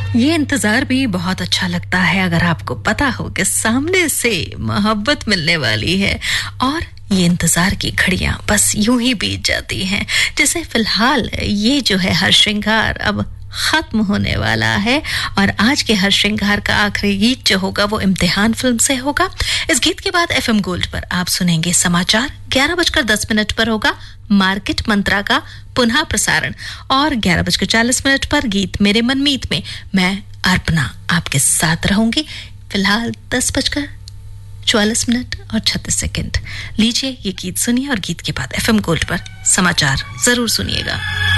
ये इंतजार भी बहुत अच्छा लगता है अगर आपको पता हो कि सामने से मोहब्बत मिलने वाली है और ये इंतजार की घड़ियां बस यूं ही बीत जाती हैं। जैसे फिलहाल ये जो है हर श्रृंगार अब खत्म होने वाला है और आज के हर श्रृंगार का आखिरी गीत जो होगा वो इम्तिहान फिल्म से होगा। इस गीत के बाद एफएम गोल्ड पर आप सुनेंगे समाचार। 11:10 पर होगा मार्केट मंत्रा का पुनः प्रसारण और 11:40 पर गीत मेरे मनमीत में मैं अर्पणा आपके साथ रहूंगी। फिलहाल 10:44 और 36 लीजिए ये गीत सुनिए और गीत के बाद एफएम गोल्ड पर समाचार जरूर सुनिएगा।